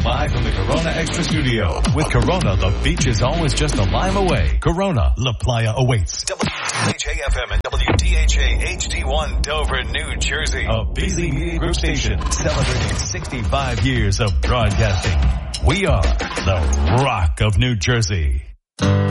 Live from the Corona Extra Studio. With Corona, the beach is always just a lime away. Corona, La Playa awaits. WDHA-FM and WDHA-HD1 Dover, New Jersey. A busy media group station celebrating 65 years of broadcasting. We are the Rock of New Jersey.